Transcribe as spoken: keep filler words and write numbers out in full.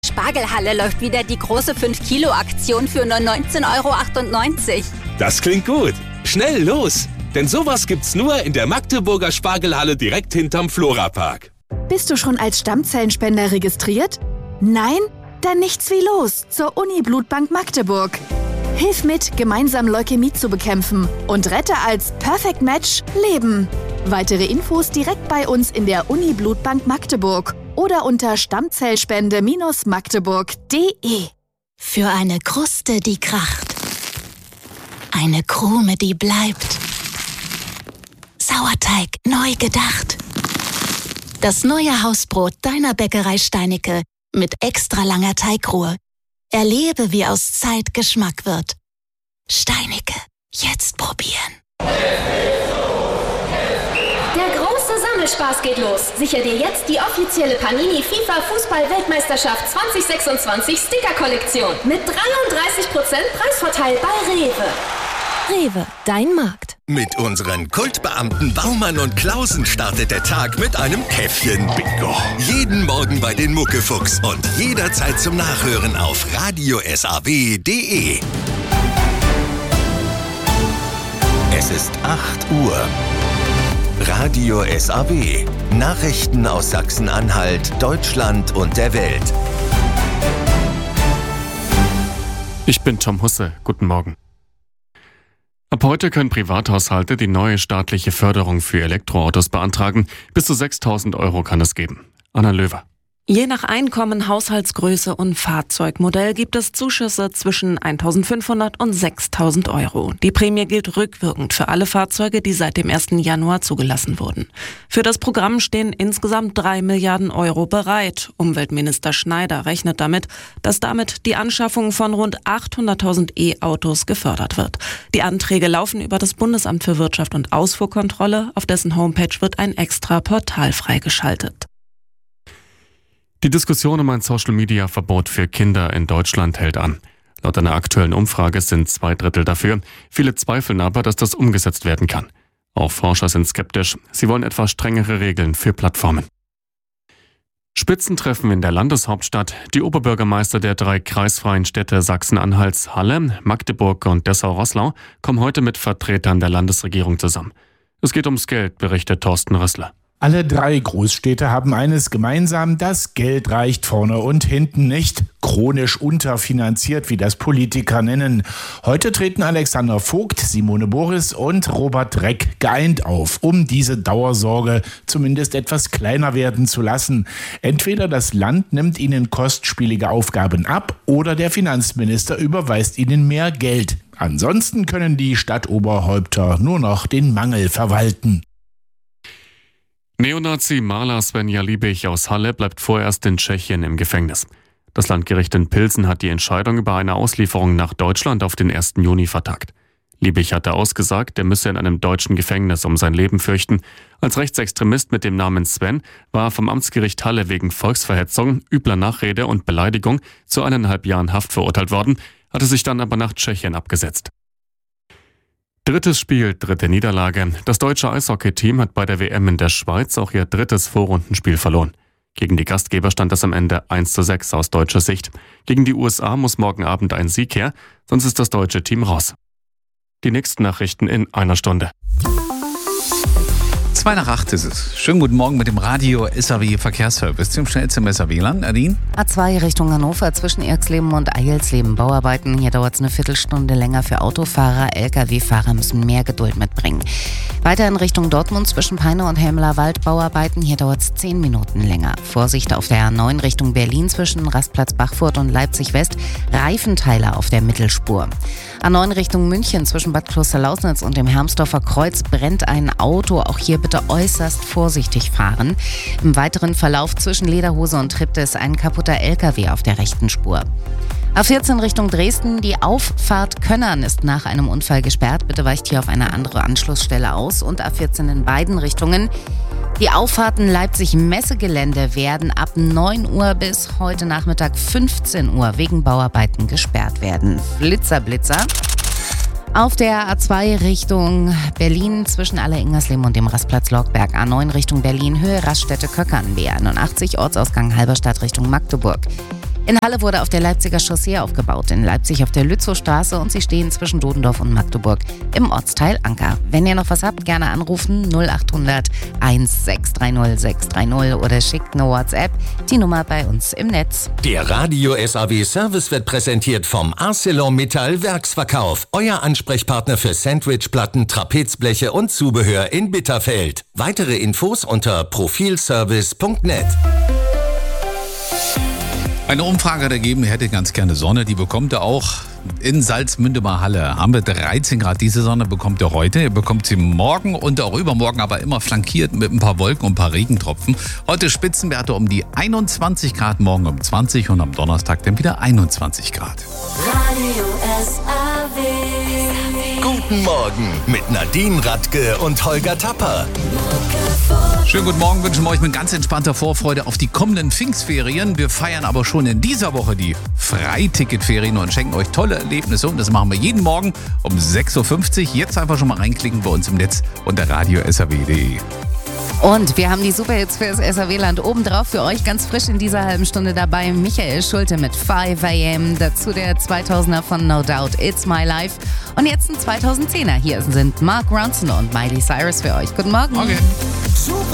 Spargelhalle läuft wieder die große fünf Kilo Aktion für nur neunzehn Euro achtundneunzig. Das klingt gut. Schnell los! Denn sowas gibt's nur in der Magdeburger Spargelhalle direkt hinterm Florapark. Bist du schon als Stammzellenspender registriert? Nein? Dann nichts wie los zur Uni-Blutbank Magdeburg. Hilf mit, gemeinsam Leukämie zu bekämpfen und rette als Perfect Match Leben. Weitere Infos direkt bei uns in der Uni-Blutbank Magdeburg oder unter stammzellspende magdeburg punkt de. Für eine Kruste, die kracht. Eine Krume, die bleibt. Sauerteig neu gedacht. Das neue Hausbrot deiner Bäckerei Steinicke mit extra langer Teigruhe. Erlebe, wie aus Zeit Geschmack wird. Steinicke, jetzt probieren. Der große Sammelspaß geht los. Sicher dir jetzt die offizielle Panini FIFA Fußball-Weltmeisterschaft zwanzig sechsundzwanzig Sticker-Kollektion mit dreiunddreißig Prozent Preisvorteil bei Rewe. Rewe, dein Markt. Mit unseren Kultbeamten Baumann und Klausen startet der Tag mit einem Käffchen. Bingo. Jeden Morgen bei den Muckefuchs und jederzeit zum Nachhören auf radio s a w punkt de. Es ist acht Uhr. Radio S A W. Nachrichten aus Sachsen-Anhalt, Deutschland und der Welt. Ich bin Tom Husse. Guten Morgen. Ab heute können Privathaushalte die neue staatliche Förderung für Elektroautos beantragen. Bis zu sechstausend Euro kann es geben. Anna Löwer. Je nach Einkommen, Haushaltsgröße und Fahrzeugmodell gibt es Zuschüsse zwischen eintausendfünfhundert und sechstausend Euro. Die Prämie gilt rückwirkend für alle Fahrzeuge, die seit dem ersten Januar zugelassen wurden. Für das Programm stehen insgesamt drei Milliarden Euro bereit. Umweltminister Schneider rechnet damit, dass damit die Anschaffung von rund achthunderttausend E-Autos gefördert wird. Die Anträge laufen über das Bundesamt für Wirtschaft und Ausfuhrkontrolle. Auf dessen Homepage wird ein extra Portal freigeschaltet. Die Diskussion um ein Social-Media-Verbot für Kinder in Deutschland hält an. Laut einer aktuellen Umfrage sind zwei Drittel dafür. Viele zweifeln aber, dass das umgesetzt werden kann. Auch Forscher sind skeptisch. Sie wollen etwas strengere Regeln für Plattformen. Spitzentreffen in der Landeshauptstadt. Die Oberbürgermeister der drei kreisfreien Städte Sachsen-Anhalts, Halle, Magdeburg und Dessau-Roßlau kommen heute mit Vertretern der Landesregierung zusammen. Es geht ums Geld, berichtet Thorsten Rössler. Alle drei Großstädte haben eines gemeinsam: das Geld reicht vorne und hinten nicht. Chronisch unterfinanziert, wie das Politiker nennen. Heute treten Alexander Vogt, Simone Boris und Robert Reck geeint auf, um diese Dauersorge zumindest etwas kleiner werden zu lassen. Entweder das Land nimmt ihnen kostspielige Aufgaben ab oder der Finanzminister überweist ihnen mehr Geld. Ansonsten können die Stadtoberhäupter nur noch den Mangel verwalten. Neonazi-Maler Svenja Liebig aus Halle bleibt vorerst in Tschechien im Gefängnis. Das Landgericht in Pilsen hat die Entscheidung über eine Auslieferung nach Deutschland auf den ersten Juni vertagt. Liebig hatte ausgesagt, er müsse in einem deutschen Gefängnis um sein Leben fürchten. Als Rechtsextremist mit dem Namen Sven war er vom Amtsgericht Halle wegen Volksverhetzung, übler Nachrede und Beleidigung zu eineinhalb Jahren Haft verurteilt worden, hatte sich dann aber nach Tschechien abgesetzt. Drittes Spiel, dritte Niederlage. Das deutsche Eishockey-Team hat bei der W M in der Schweiz auch ihr drittes Vorrundenspiel verloren. Gegen die Gastgeber stand es am Ende eins zu sechs aus deutscher Sicht. Gegen die U S A muss morgen Abend ein Sieg her, sonst ist das deutsche Team raus. Die nächsten Nachrichten in einer Stunde. Zwei nach acht ist es. Schönen guten Morgen mit dem Radio S A W Verkehrsservice. Zum schnellsten S A W-Land. Nadine? A zwei Richtung Hannover zwischen Irksleben und Eilsleben. Bauarbeiten. Hier dauert es eine Viertelstunde länger für Autofahrer. L K W-Fahrer müssen mehr Geduld mitbringen. Weiter in Richtung Dortmund zwischen Peine und Helmler-Wald. Bauarbeiten. Hier dauert es zehn Minuten länger. Vorsicht auf der A neun Richtung Berlin zwischen Rastplatz Bachfurt und Leipzig-West. Reifenteile auf der Mittelspur. A neun Richtung München zwischen Bad Klosterlausnitz und dem Hermsdorfer Kreuz brennt ein Auto. Auch hier bitte äußerst vorsichtig fahren. Im weiteren Verlauf zwischen Lederhose und Tripte ist ein kaputter L K W auf der rechten Spur. A vierzehn Richtung Dresden. Die Auffahrt Könnern ist nach einem Unfall gesperrt. Bitte weicht hier auf eine andere Anschlussstelle aus. Und A vierzehn in beiden Richtungen. Die Auffahrten Leipzig-Messegelände werden ab neun Uhr bis heute Nachmittag fünfzehn Uhr wegen Bauarbeiten gesperrt werden. Blitzer, Blitzer. Auf der A zwei Richtung Berlin zwischen Aller-Ingersleben und dem Rastplatz Lockberg. A neun Richtung Berlin, Höhe Raststätte Köckern. B einundachtzig Ortsausgang Halberstadt Richtung Magdeburg. In Halle wurde auf der Leipziger Chaussee aufgebaut, in Leipzig auf der Lützowstraße und sie stehen zwischen Dodendorf und Magdeburg im Ortsteil Anker. Wenn ihr noch was habt, gerne anrufen null acht hundert sechs drei null sechs drei null oder schickt eine WhatsApp, die Nummer bei uns im Netz. Der Radio S A W Service wird präsentiert vom ArcelorMittal Werksverkauf. Euer Ansprechpartner für Sandwichplatten, Trapezbleche und Zubehör in Bitterfeld. Weitere Infos unter profilservice punkt net. Eine Umfrage hat ergeben, er hätte ganz gerne Sonne. Die bekommt er auch in Salzmünde bei Halle. Haben wir dreizehn Grad. Diese Sonne bekommt er heute. Er bekommt sie morgen und auch übermorgen, aber immer flankiert mit ein paar Wolken und ein paar Regentropfen. Heute Spitzenwerte um die einundzwanzig Grad, morgen um zwanzig und am Donnerstag dann wieder einundzwanzig Grad. Radio S A W. Guten Morgen mit Nadine Radke und Holger Tapper. Schönen guten Morgen, wünschen wir euch mit ganz entspannter Vorfreude auf die kommenden Pfingstferien. Wir feiern aber schon in dieser Woche die Freiticketferien und schenken euch tolle Erlebnisse. Und das machen wir jeden Morgen um sechs Uhr fünfzig. Jetzt einfach schon mal reinklicken bei uns im Netz unter radio s a w punkt d e. Und wir haben die Superhits fürs S A W-Land obendrauf für euch ganz frisch in dieser halben Stunde dabei. Michael Schulte mit five a m, dazu der zweitausender von No Doubt, It's My Life. Und jetzt ein zweitausendzehner. Hier sind Mark Ronson und Miley Cyrus für euch. Guten Morgen. Morgen.